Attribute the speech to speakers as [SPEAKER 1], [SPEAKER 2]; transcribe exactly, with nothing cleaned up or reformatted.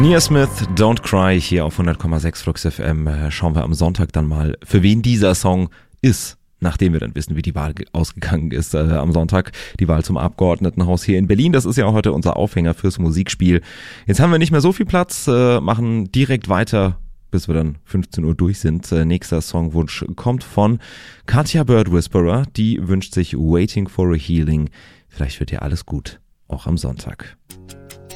[SPEAKER 1] Nia Smith, Don't Cry, hier auf hundert Komma sechs Flux F M. Schauen wir am Sonntag dann mal, für wen dieser Song ist, nachdem wir dann wissen, wie die Wahl ausgegangen ist äh, am Sonntag. Die Wahl zum Abgeordnetenhaus hier in Berlin. Das ist ja heute unser Aufhänger fürs Musikspiel. Jetzt haben wir nicht mehr so viel Platz, äh, machen direkt weiter, bis wir dann fünfzehn Uhr durch sind. Äh, nächster Songwunsch kommt von Katja Bird Whisperer. Die wünscht sich Waiting for a Healing. Vielleicht wird ja alles gut, auch am Sonntag.